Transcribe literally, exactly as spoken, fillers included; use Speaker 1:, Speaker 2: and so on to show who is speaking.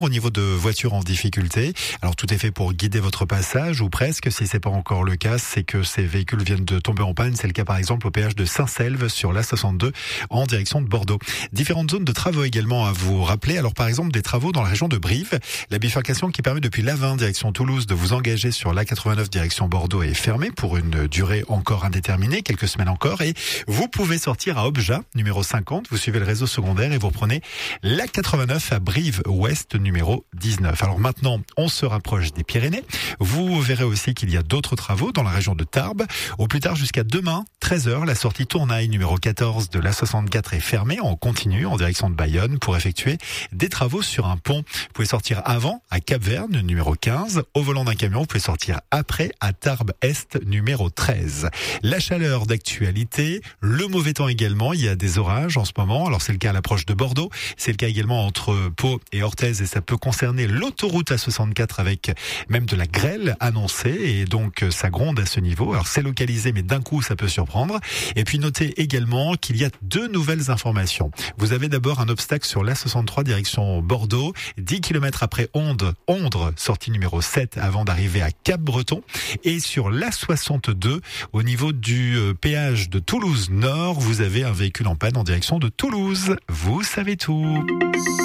Speaker 1: Au niveau de voitures en difficulté, alors tout est fait pour guider votre passage ou presque. Si c'est pas encore le cas, c'est que ces véhicules viennent de tomber en panne. C'est le cas par exemple au péage de Saint-Selve sur l'A soixante-deux en direction de Bordeaux. Différentes zones de travaux également à vous rappeler. Alors par exemple des travaux dans la région de Brive. La bifurcation qui permet depuis l'A vingt direction Toulouse de vous engager sur l'A quatre-vingt-neuf direction Bordeaux est fermée pour une durée encore indéterminée, quelques semaines encore. Et vous pouvez sortir à Objat, numéro cinquante. Vous suivez le réseau secondaire et vous reprenez l'A quatre-vingt-neuf à Brive-Ouest, numéro dix-neuf. Alors maintenant, on se rapproche des Pyrénées. Vous verrez aussi qu'il y a d'autres travaux dans la région de Tarbes. Au plus tard jusqu'à demain, treize heures, la sortie Tournaille numéro quatorze de l'A soixante-quatre est fermée en continu en direction de Bayonne pour effectuer des travaux sur un pont. Vous pouvez sortir avant à Cap-Verne numéro quinze. Au volant d'un camion, vous pouvez sortir après à Tarbes-Est numéro treize. La chaleur d'actualité, le mauvais temps également. Il y a des orages en ce moment. Alors c'est le cas à l'approche de Bordeaux. C'est le cas également entre Pau et Orthez et ça peut concerner l'autoroute A soixante-quatre avec même de la grêle annoncée et donc ça gronde à ce niveau. Alors c'est localisé mais d'un coup ça peut surprendre. Et puis notez également qu'il y a deux nouvelles informations. Vous avez d'abord un obstacle sur l'A soixante-trois direction Bordeaux, dix kilomètres après Onde, Ondre, sortie numéro sept avant d'arriver à Cap-Breton. Et sur l'A soixante-deux, au niveau du péage de Toulouse Nord, vous avez un véhicule en panne en direction de Toulouse. Vous savez tout.